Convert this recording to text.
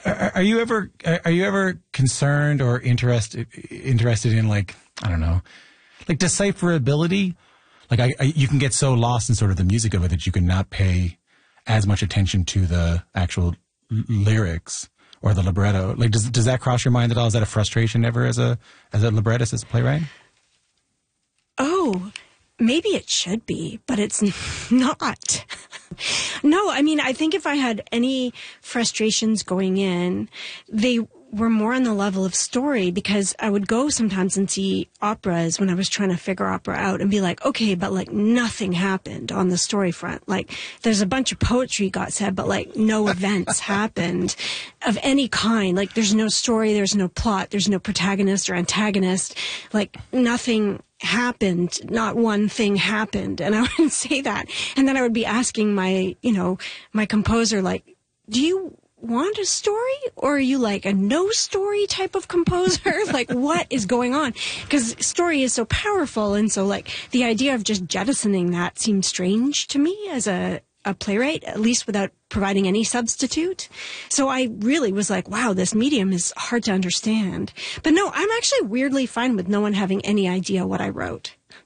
Are you ever concerned or interested in, like, I don't know, like decipherability? Like you can get so lost in sort of the music of it that you can not pay as much attention to the actual lyrics or the libretto. Like, does that cross your mind at all? Is that a frustration ever as a librettist, as a playwright? Oh, maybe it should be, but it's not. No, I mean, I think if I had any frustrations going in, they were more on the level of story, because I would go sometimes and see operas when I was trying to figure opera out and be like, okay, but like nothing happened on the story front. Like there's a bunch of poetry got said, but like no events happened of any kind. Like there's no story, there's no plot, there's no protagonist or antagonist. Like nothing happened, not one thing happened. And I would say that. And then I would be asking my composer, like, do you want a story, or are you like a no story type of composer? Like, what is going on? Because story is so powerful, and so like the idea of just jettisoning that seemed strange to me as a playwright, at least without providing any substitute. So I really was like, wow, this medium is hard to understand. But no, I'm actually weirdly fine with no one having any idea what I wrote.